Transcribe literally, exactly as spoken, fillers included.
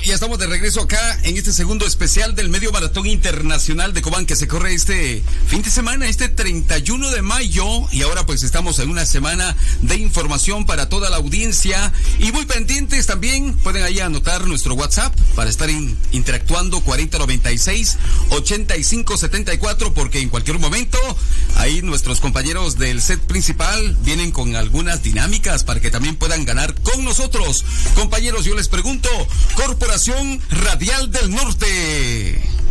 ya estamos de regreso acá en este segundo especial del Medio Maratón Internacional de Cobán, que se corre este fin de semana, este treinta y uno de mayo. Y ahora pues estamos en una semana de información para toda la audiencia. Y muy pendientes también, pueden ahí anotar nuestro WhatsApp para estar in, interactuando cuarenta noventa y seis ochenta y cinco setenta y cuatro, porque en cualquier momento ahí nuestros compañeros del set principal vienen con algunas dinámicas para que también puedan ganar con nosotros. Compañeros, yo les pregunto, Corporación Radial del Norte.